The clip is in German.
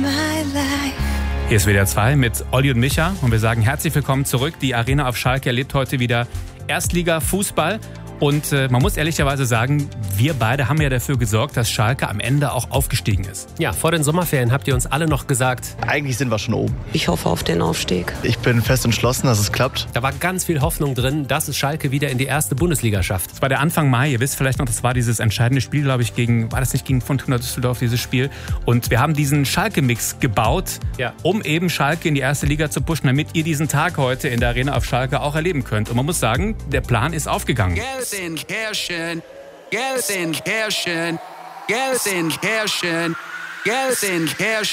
Hier ist WDR 2 mit Olli und Micha und wir sagen herzlich willkommen zurück. Die Arena auf Schalke erlebt heute wieder Erstliga-Fußball. Und man muss ehrlicherweise sagen, wir beide haben ja dafür gesorgt, dass Schalke am Ende auch aufgestiegen ist. Ja, vor den Sommerferien habt ihr uns alle noch gesagt, eigentlich sind wir schon oben. Ich hoffe auf den Aufstieg. Ich bin fest entschlossen, dass es klappt. da war ganz viel Hoffnung drin, dass es Schalke wieder in die erste Bundesliga schafft. Das war der Anfang Mai, ihr wisst vielleicht noch, das war dieses entscheidende Spiel, glaube ich, gegen Fortuna Düsseldorf, dieses Spiel. Und wir haben diesen Schalke-Mix gebaut, um eben Schalke in die erste Liga zu pushen, damit ihr diesen Tag heute in der Arena auf Schalke auch erleben könnt. Und man muss sagen, der Plan ist aufgegangen. Gelsenkirchen, Gelsenkirchen, Gelsenkirchen, Gelsenkirchen.